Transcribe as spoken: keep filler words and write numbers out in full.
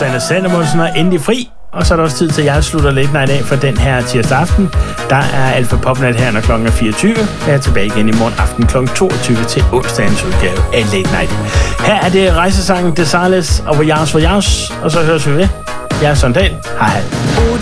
Sanne Sandemonsen er endelig fri. Og så er der også tid til, at jeg slutter Late Night af for den her tirsdag aften. Der er Alfa Popnet her, når klokken er fireogtyve. Jeg er tilbage igen i morgen aften klokken toogtyve til onsdagens udgave af Late Night. Her er det rejsesangen Desales og Voyage Voyage. Og så høres vi ved. Jeg er Sondal. Hej hej.